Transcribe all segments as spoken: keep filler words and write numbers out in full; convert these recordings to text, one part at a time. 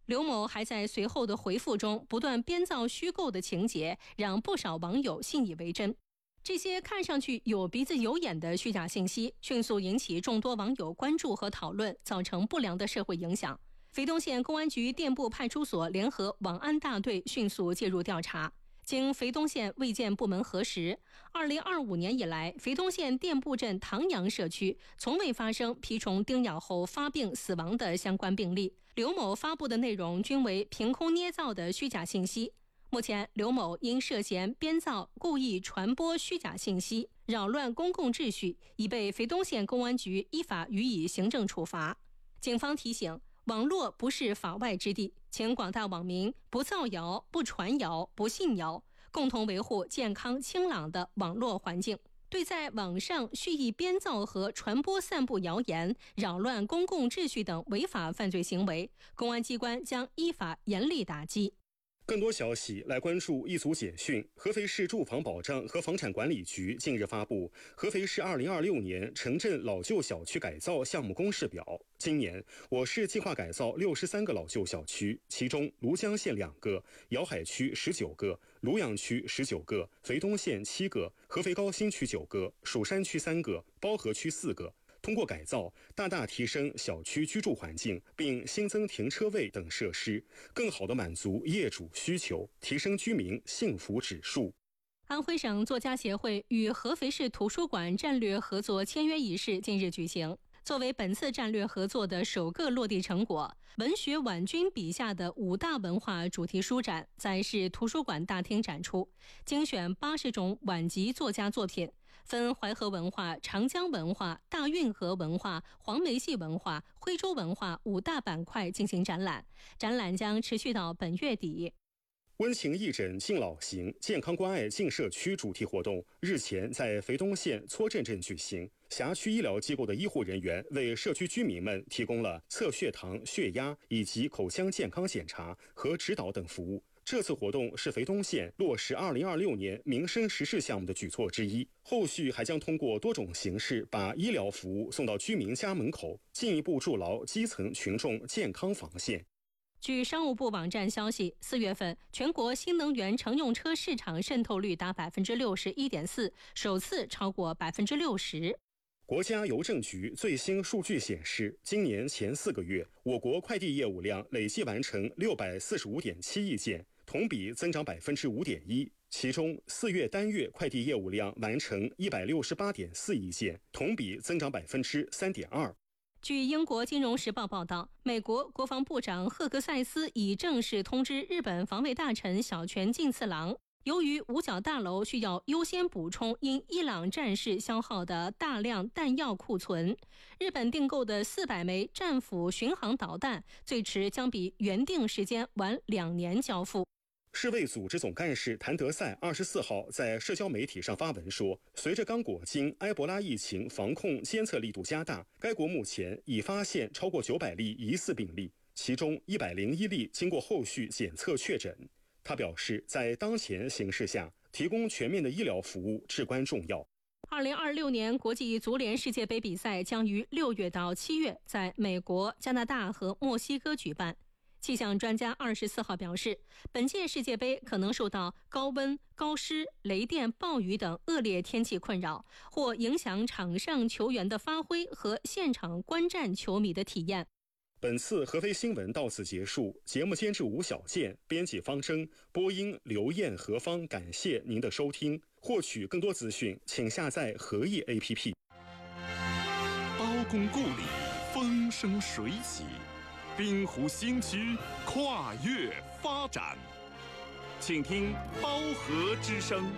刘某还在随后的回复中不断编造虚构的情节，让不少网友信以为真。这些看上去有鼻子有眼的虚假信息迅速引起众多网友关注和讨论，造成不良的社会影响。肥东县公安局店部派出所联合网安大队迅速介入调查。经肥东县卫健部门核实，二零二五年以来，肥东县店部镇唐阳社区从未发生蜱虫叮咬后发病死亡的相关病例。刘某发布的内容均为凭空捏造的虚假信息。目前，刘某因涉嫌编造、故意传播虚假信息，扰乱公共秩序，已被肥东县公安局依法予以行政处罚。警方提醒，网络不是法外之地，请广大网民不造谣、不传谣、不信谣，共同维护健康清朗的网络环境。对在网上蓄意编造和传播散布谣言、扰乱公共秩序等违法犯罪行为，公安机关将依法严厉打击。 更多消息来关注一组简讯。合肥市住房保障和房产管理局近日发布合肥市二零二六年城镇老旧小区改造项目公示表。今年我市计划改造六十三个老旧小区，其中庐江县两个，瑶海区十九个，庐阳区十九个，肥东县七个，合肥高新区九个，蜀山区三个，包河区四个。通过改造，大大提升小区居住环境，并新增停车位等设施，更好地满足业主需求，提升居民幸福指数。 安徽省作家协会与合肥市图书馆战略合作签约仪式近日举行。作为本次战略合作的首个落地成果，文学婉君笔下的五大文化主题书展在市图书馆大厅展出，精选八十种晚集作家作品，分淮河文化、长江文化、大运河文化、黄梅戏文化、徽州文化五大板块进行展览，展览将持续到本月底。 温情义诊敬老行，健康关爱敬社区主题活动日前在肥东县撮镇镇举行。辖区医疗机构的医护人员为社区居民们提供了测血糖、血压以及口腔健康检查和指导等服务。这次活动是肥东县落实二零二六年民生实事项目的举措之一，后续还将通过多种形式把医疗服务送到居民家门口，进一步筑牢基层群众健康防线。 据商务部网站消息，四月份全国新能源乘用车市场渗透率达百分之六十一点四，首次超过百分之六十。 国家邮政局最新数据显示，今年前四个月，我国快递业务量累计完成六百四十五点七亿件，同比增长百分之五点一。其中，四月单月快递业务量完成一百六十八点四亿件，同比增长百分之三点二。 据英国金融时报报道，美国国防部长赫克塞斯已正式通知日本防卫大臣小泉进次郎，由于五角大楼需要优先补充因伊朗战事消耗的大量弹药库存，日本订购的四百枚战斧巡航导弹最迟将比原定时间晚两年交付。 世卫组织总干事谭德赛二十四号在社交媒体上发文说，随着刚果金埃博拉疫情防控监测力度加大，该国目前已发现超过九百例疑似病例，其中一百零一例经过后续检测确诊。他表示，在当前形势下，提供全面的医疗服务至关重要。 二零二六年国际足联世界杯比赛将于六月到七月在美国、加拿大和墨西哥举办。气象专家二十四号表示，本届世界杯可能受到高温、高湿、雷电、暴雨等恶劣天气困扰，或影响场上球员的发挥和现场观战球迷的体验。 本次合肥新闻到此结束，节目监制吴小健，编辑方征，播音刘燕、何芳，感谢您的收听。获取更多资讯，请下载合易 A P P。 包公故里，风生水起。滨湖新区跨越发展，请听包河之声。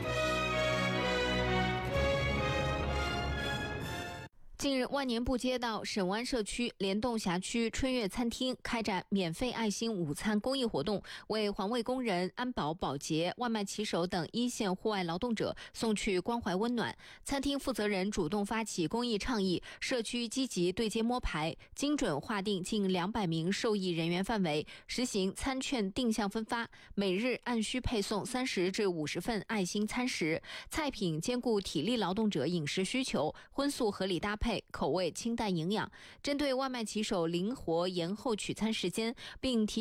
近日，万年布街道沈湾社区联动辖区春月餐厅开展免费爱心午餐公益活动，为环卫工人、安保、保洁、外卖骑手等一线户外劳动者送去关怀温暖。餐厅负责人主动发起公益倡议，社区积极对接摸排，精准划定近两百名受益人员范围，实行餐券定向分发，每日按需配送三十至五十份爱心餐食，菜品兼顾体力劳动者饮食需求，荤素合理搭配，口味清淡营养。针对外卖骑手灵活延后取餐时间，并提